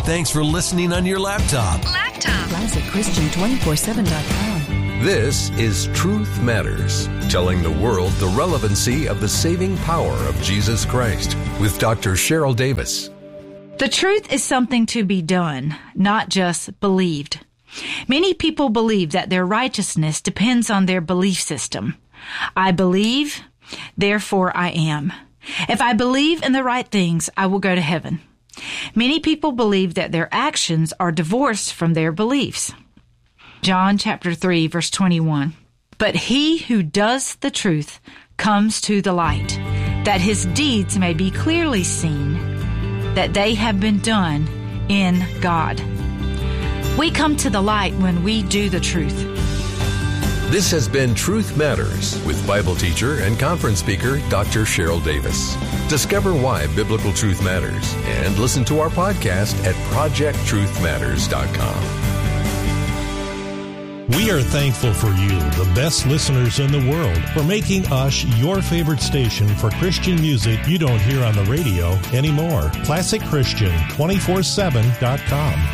Thanks for listening on your laptop. ClassicChristian247.com. This is Truth Matters, telling the world the relevancy of the saving power of Jesus Christ with Dr. Cheryl Davis. The truth is something to be done, not just believed. Many people believe that their righteousness depends on their belief system. I believe, therefore I am. If I believe in the right things, I will go to heaven. Many people believe that their actions are divorced from their beliefs. John chapter 3, verse 21. But he who does the truth comes to the light, that his deeds may be clearly seen, that they have been done in God. We come to the light when we do the truth. This has been Truth Matters with Bible teacher and conference speaker Dr. Cheryl Davis. Discover why biblical truth matters and listen to our podcast at ProjectTruthMatters.com. We are thankful for you, the best listeners in the world, for making us your favorite station for Christian music you don't hear on the radio anymore. ClassicChristian247.com.